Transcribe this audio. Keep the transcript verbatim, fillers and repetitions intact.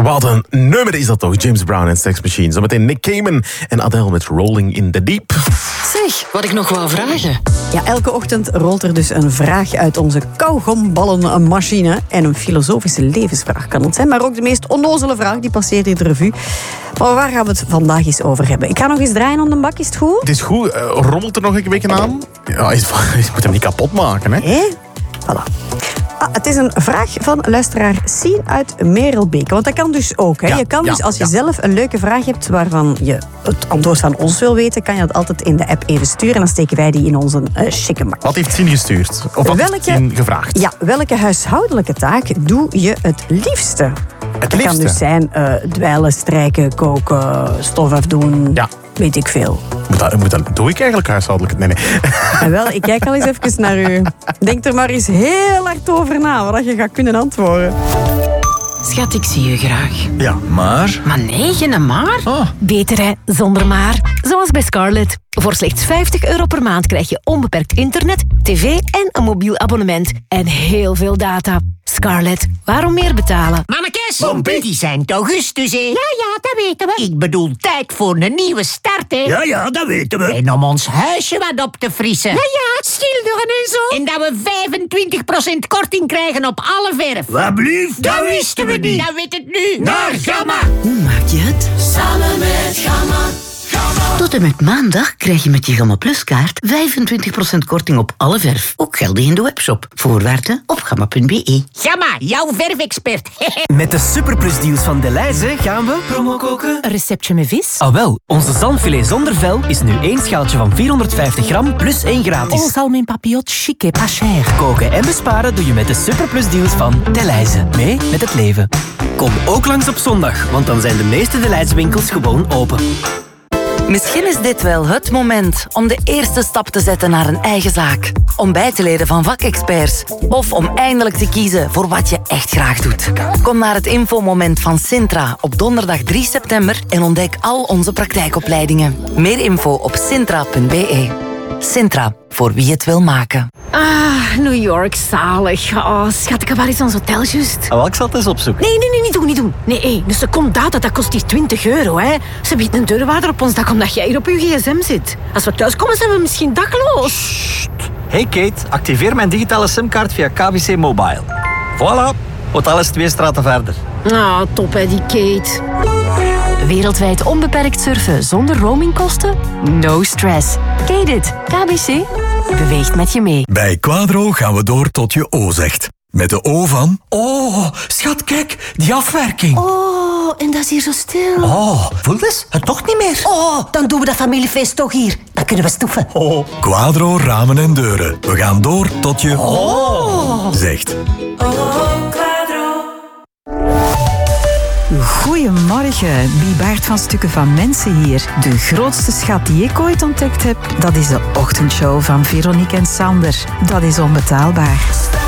Wat een nummer is dat toch, James Brown en Sex Machine. Zometeen Nick Cayman en Adele met Rolling in the Deep. Zeg, wat ik nog wou vragen. Ja, elke ochtend rolt er dus een vraag uit onze kauwgomballenmachine. En een filosofische levensvraag kan het zijn. Maar ook de meest onnozele vraag, die passeert hier de revue. Maar waar gaan we het vandaag eens over hebben? Ik ga nog eens draaien aan de bak, is het goed? Het is goed. Uh, rommelt er nog een beetje aan? Ja, je moet hem niet kapot maken, hè? Hé? Voilà. Ah, het is een vraag van luisteraar Sien uit Merelbeke. Want dat kan dus ook. Hè? Ja, je kan ja, dus, als je ja. zelf een leuke vraag hebt waarvan je het antwoord van ons wil weten, kan je dat altijd in de app even sturen. En dan steken wij die in onze uh, chique bak. Wat heeft Sien gestuurd? Of wat welke, heeft Sien gevraagd? Ja, welke huishoudelijke taak doe je het liefste? Het Dat liefste? kan dus zijn uh, dweilen, strijken, koken, stof afdoen, Ja. weet ik veel. Moet dat, moet dat, doe ik eigenlijk huishoudelijk? Nee, nee. En wel, ik kijk al eens even naar u. Denk er maar eens heel hard over na, wat je gaat kunnen antwoorden. Schat, ik zie je graag. Ja. Maar? Maar nee, geen maar. Oh. Beter hè, zonder maar. Zoals bij Scarlett. Voor slechts vijftig euro per maand krijg je onbeperkt internet, tv en een mobiel abonnement. En heel veel data. Scarlett, waarom meer betalen? Mannekes, die zijn het augustus, hè? Ja, ja, dat weten we. Ik bedoel, tijd voor een nieuwe start, hè? Ja, ja, dat weten we. En om ons huisje wat op te frissen. Ja, ja, schilderen en zo. En dat we vijfentwintig procent korting krijgen op alle verf. Wat blieft? Dat wisten we niet. Dat weet het nu. Naar Gamma. Hoe maak je het? Samen met Gamma. Tot en met maandag krijg je met je Gamma Plus kaart vijfentwintig procent korting op alle verf. Ook geldig in de webshop. Voorwaarden op gamma punt b e. Gamma, jouw verfexpert. Met de Superplus deals van Delhaize gaan we promo koken. Een receptje met vis? Ah wel, onze zalmfilet zonder vel is nu één schaaltje van vierhonderdvijftig gram plus één gratis. Oh, salm in papillote chic et pas cher. Koken en besparen doe je met de Superplus deals van Delhaize. Mee met het leven. Kom ook langs op zondag, want dan zijn de meeste Delhaize winkels gewoon open. Misschien is dit wel het moment om de eerste stap te zetten naar een eigen zaak. Om bij te leren van vakexperts. Of om eindelijk te kiezen voor wat je echt graag doet. Kom naar het infomoment van Sintra op donderdag drie september en ontdek al onze praktijkopleidingen. Meer info op sintra punt b e. Sintra, voor wie het wil maken. Ah, New York, zalig. Oh, schat, waar is ons hotel juist? Oh, ik zal het eens opzoeken. Nee, nee, nee, niet doen, niet doen. Nee, hé, een seconde data, dat kost hier twintig euro, hè. Ze biedt een deurwaarder op ons dak omdat jij hier op je gsm zit. Als we thuiskomen, zijn we misschien dakloos. Hey Kate, activeer mijn digitale simkaart via K B C Mobile. Voilà, hotel is twee straten verder. Ah, top, hè, die Kate. Wereldwijd onbeperkt surfen zonder roamingkosten? No stress. Kate it. K B C beweegt met je mee. Bij Quadro gaan we door tot je O zegt. Met de O van... Oh, schat, kijk, die afwerking. Oh, en dat is hier zo stil. Oh, voel eens, het toch niet meer. Oh, dan doen we dat familiefeest toch hier. Dan kunnen we stoeven. Oh. Quadro ramen en deuren. We gaan door tot je... Oh. Zegt. Goedemorgen, Bibaert van Stukken van Mensen hier. De grootste schat die ik ooit ontdekt heb, dat is de ochtendshow van Veronique en Sander. Dat is onbetaalbaar.